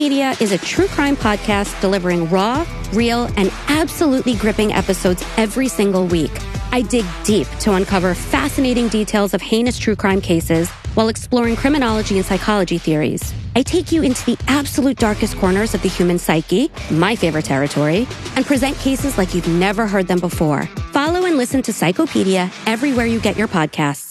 Media is a true crime podcast delivering raw, real, and absolutely gripping episodes every single week. I dig deep to uncover fascinating details of heinous true crime cases while exploring criminology and psychology theories. I take you into the absolute darkest corners of the human psyche, my favorite territory, and present cases like you've never heard them before. Follow and listen to Psychopedia everywhere you get your podcasts.